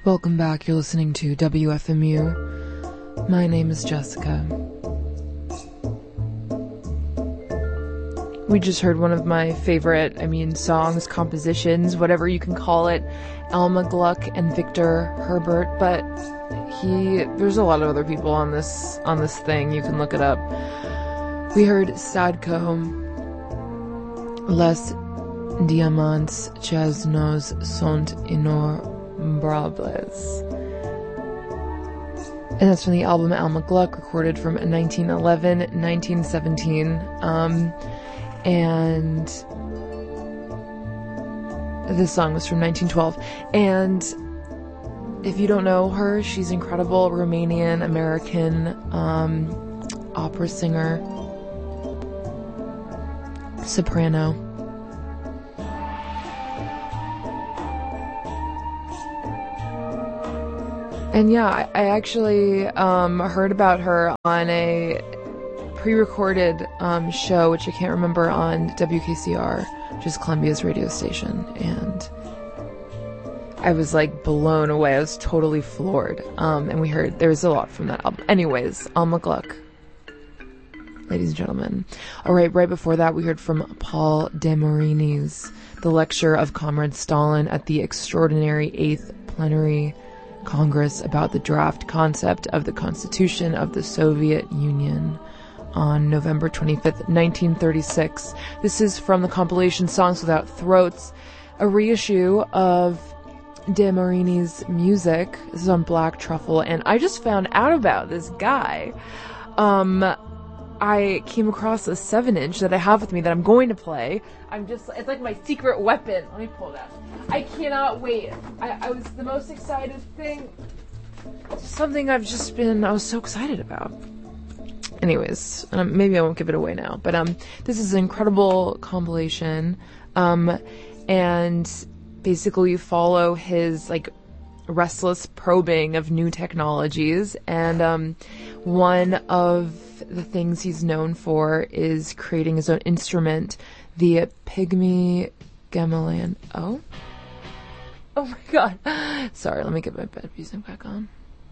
Welcome back. You're listening to WFMU. My name is Jessica. We just heard one of my favorite, songs, compositions, whatever you can call it, Alma Gluck and Victor Herbert, but there's a lot of other people on this thing. You can look it up. We heard Sadko, Les Diamants Chasnos sont innombrables. And that's from the album Alma Gluck, recorded from 1911, 1917. And this song was from 1912. And if you don't know her, she's incredible. Romanian-American opera singer, soprano. And yeah, I actually heard about her on a pre-recorded show, which I can't remember, on WKCR, which is Columbia's radio station, and I was like blown away. I was totally floored. And we heard there was a lot from that album. Anyways, Alma Gluck, ladies and gentlemen. All right, right before that, we heard from Paul Demorines, the lecture of Comrade Stalin at the extraordinary 8th Plenary Congress about the draft concept of the Constitution of the Soviet Union on November 25th, 1936. This is from the compilation Songs Without Throats, a reissue of Demorines' music. This is on Black Truffle, and I just found out about this guy. I came across a 7-inch that I have with me that I'm going to play. It's like my secret weapon. Let me pull it out. I cannot wait. I was the most excited thing. Something I was so excited about. Anyways, maybe I won't give it away now, but this is an incredible compilation, and basically you follow his restless probing of new technologies, and one of the things he's known for is creating his own instrument, the Pygmy Gamelan. Oh my god. Sorry, let me get my bed music back on.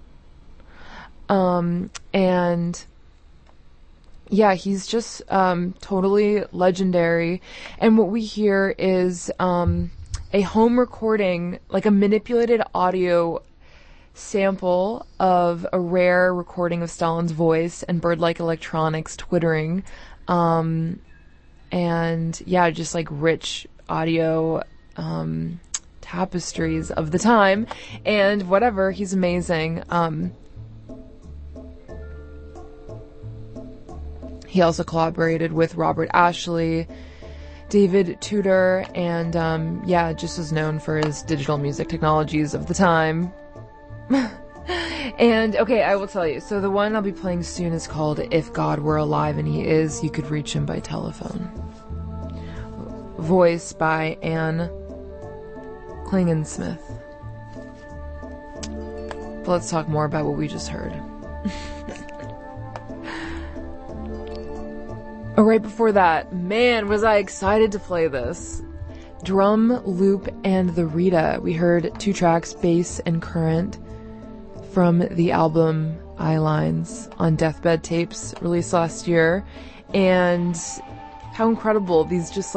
And yeah, he's just totally legendary. And what we hear is a home recording, like a manipulated audio sample of a rare recording of Stalin's voice and bird-like electronics twittering. And yeah, just like rich audio tapestries of the time. And whatever, he's amazing. He also collaborated with Robert Ashley, David Tudor, and just was known for his digital music technologies of the time. And okay, I will tell you. So the one I'll be playing soon is called If God Were Alive and He Is, You Could Reach Him by Telephone. Voice by Anne Klingensmith. But let's talk more about what we just heard. Oh, right before that, man, was I excited to play this. Drum, Loop, and the Rita. We heard 2 tracks, Bass and Current, from the album Eyelines on Deathbed Tapes, released last year. And how incredible these just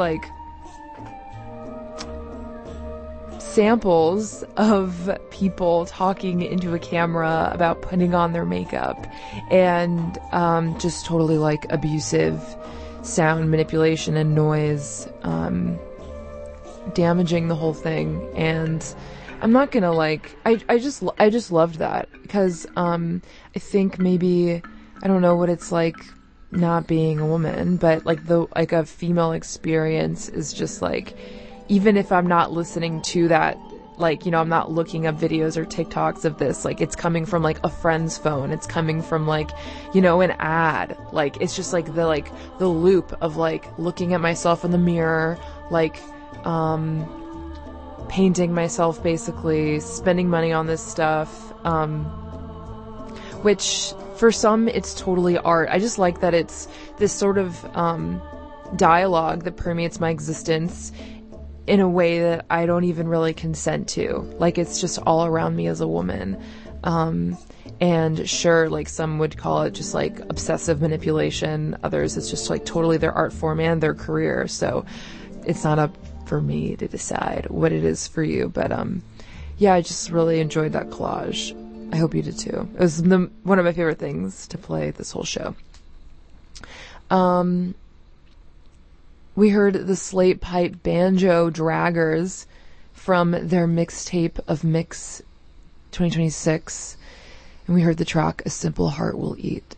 samples of people talking into a camera about putting on their makeup, and just totally abusive sound manipulation and noise, damaging the whole thing. And I'm not gonna I just loved that, because I think maybe, I don't know what it's like not being a woman, but a female experience is just even if I'm not listening to that, I'm not looking up videos or TikToks of this, it's coming from a friend's phone, it's coming from an ad, it's just the loop of looking at myself in the mirror, painting myself, basically spending money on this stuff, which for some it's totally art. I just like that it's this sort of dialogue that permeates my existence, in a way that I don't even really consent to. Like, it's just all around me as a woman. And sure, like, some would call it just like obsessive manipulation. Others, it's just like totally their art form and their career. So it's not up for me to decide what it is for you. But, yeah, I just really enjoyed that collage. I hope you did too. It was one of my favorite things to play this whole show. We heard the Slate Pipe Banjo Draggers from their mixtape of Mix 2026. And we heard the track A Simple Heart Will Eat.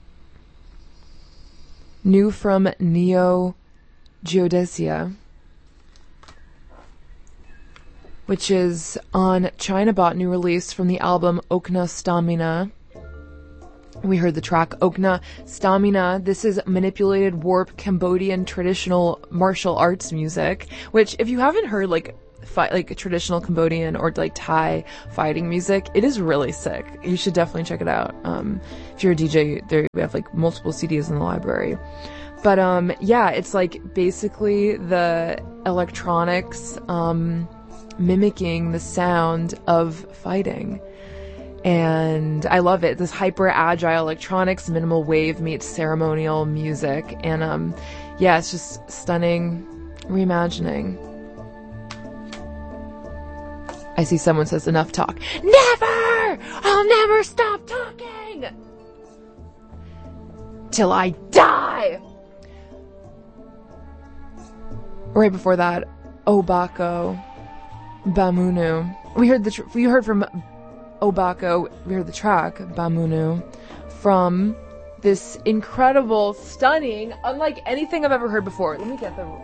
New from Neo Geodesia, which is on Chinabot, new release from the album Okna Stamina. We heard the track Okna Stamina. This is manipulated warp Cambodian traditional martial arts music, which if you haven't heard like traditional Cambodian or like Thai fighting music, it is really sick. You should definitely check it out. If you're a DJ, we have like multiple CDs in the library. But yeah, it's like basically the electronics mimicking the sound of fighting. And I love it. This hyper agile electronics, minimal wave meets ceremonial music. And yeah, it's just stunning reimagining. I see someone says enough talk. Never! I'll never stop talking! Till I die! Right before that, Obako Bamunu. We heard from Obako, we heard the track Bamunu from this incredible, stunning, unlike anything I've ever heard before. Let me get the...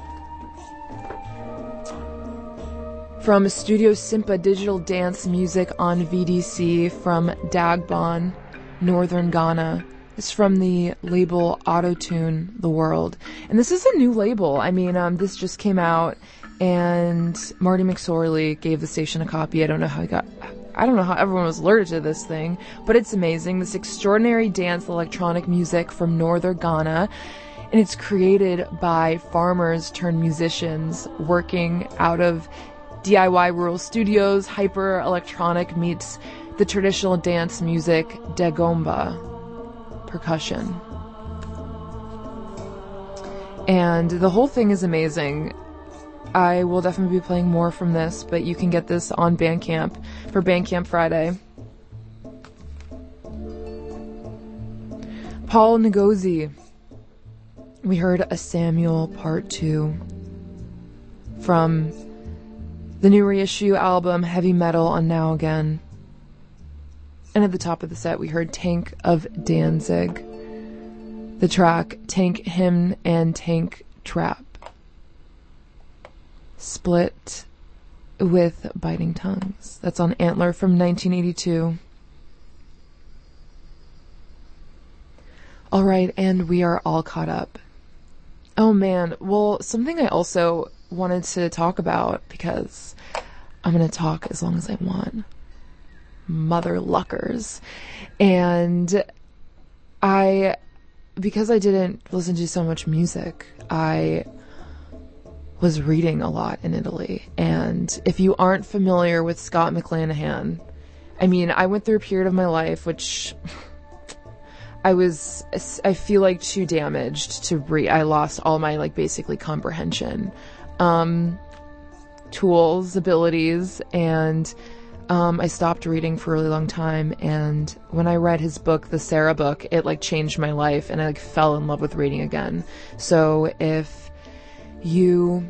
From Studio Simpa Digital Dance Music on VDC from Dagbon, Northern Ghana. It's from the label Autotune The World. And this is a new label. I mean, this just came out, and Marty McSorley gave the station a copy. I don't know how everyone was alerted to this thing, but it's amazing. This extraordinary dance electronic music from Northern Ghana. And it's created by farmers turned musicians working out of DIY rural studios. Hyper electronic meets the traditional dance music Dagomba percussion. And the whole thing is amazing. I will definitely be playing more from this, but you can get this on Bandcamp for Bandcamp Friday. Paul Ngozi. We heard A Samuel Part 2 from the new reissue album Heavy Metal on Now Again. And at the top of the set, we heard Tank of Danzig. The track Tank Hymn and Tank Trap. Split with Biting Tongues. That's on Antler from 1982. All right, and we are all caught up. Oh man, well, something I also wanted to talk about, because I'm going to talk as long as I want. Mother luckers. And because I didn't listen to so much music, I was reading a lot in Italy. And if you aren't familiar with Scott McClanahan, I mean, I went through a period of my life which I feel like too damaged to read. I lost all my like basically comprehension, tools, abilities, and I stopped reading for a really long time. And when I read his book, The Sarah Book, it like changed my life, and I like fell in love with reading again. So if you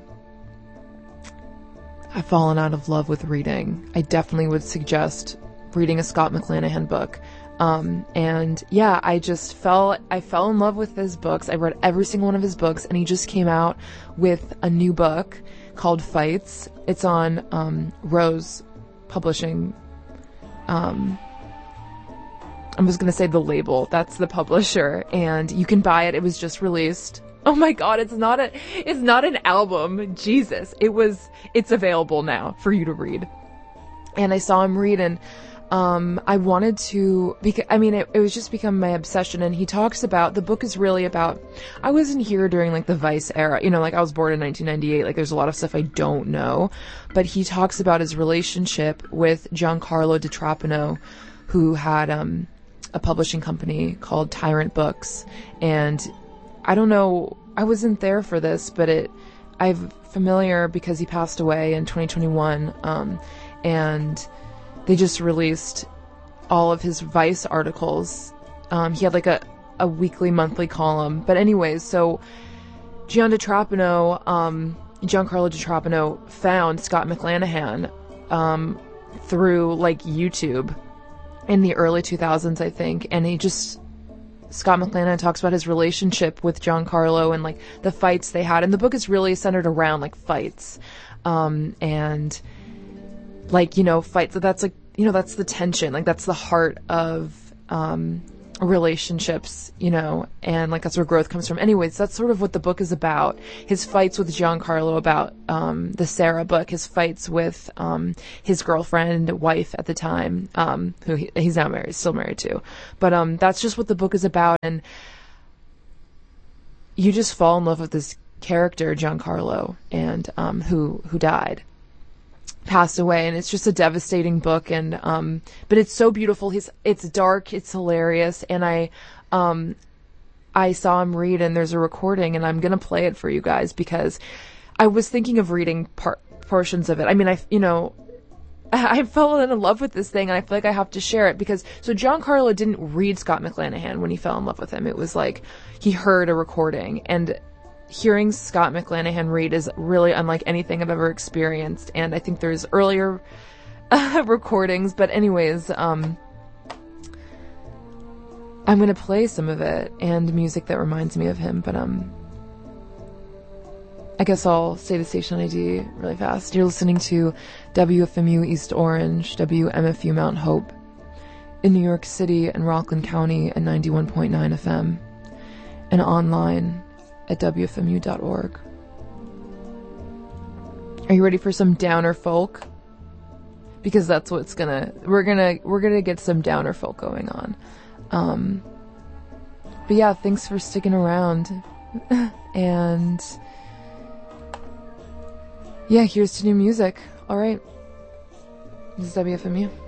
have fallen out of love with reading, I definitely would suggest reading a Scott McClanahan book. And yeah, I fell in love with his books. I read every single one of his books, and he just came out with a new book called Fights. It's on, Rose Publishing. I'm just gonna say the label. That's the publisher, and you can buy it. It was just released. Oh my god, it's not an album. Jesus. It's available now for you to read. And I saw him read, and I wanted to, because, I mean, it was just become my obsession. And he talks about, the book is really about, I wasn't here during like the Vice era, you know, like I was born in 1998, like there's a lot of stuff I don't know, but he talks about his relationship with Giancarlo Di Trapano, who had, a publishing company called Tyrant Books. And I don't know, I wasn't there for this, but I'm familiar because he passed away in 2021, and they just released all of his Vice articles. He had like a weekly, monthly column. But anyways, so Giancarlo Di Trapano found Scott McClanahan through like YouTube in the early 2000s, I think. And Scott McClanahan talks about his relationship with Giancarlo and like the fights they had. And the book is really centered around like fights. And like, you know, fights. That's like, you know, that's the tension. Like that's the heart of, relationships, you know, and like that's where growth comes from. Anyways, that's sort of what the book is about. His fights with Giancarlo about, the Sarah book, his fights with, his girlfriend, wife at the time, who he's now still married to. But, that's just what the book is about. And you just fall in love with this character, Giancarlo, and, who died. Passed away, and it's just a devastating book, and but it's so beautiful. It's dark, it's hilarious, and I saw him read, and there's a recording, and I'm gonna play it for you guys because I was thinking of reading portions of it. I mean, I fell in love with this thing, and I feel like I have to share it because so Giancarlo didn't read Scott McClanahan when he fell in love with him. It was like he heard a recording, and hearing Scott McClanahan read is really unlike anything I've ever experienced, and I think there's earlier recordings, but anyways, I'm gonna play some of it and music that reminds me of him, but I guess I'll say the station ID really fast. You're listening to WFMU East Orange, WMFU Mount Hope in New York City and Rockland County at 91.9 FM, and online at WFMU.org. Are you ready for some downer folk? Because that's what's we're gonna get some downer folk going on. But yeah, thanks for sticking around. And yeah, here's to new music. Alright. This is WFMU.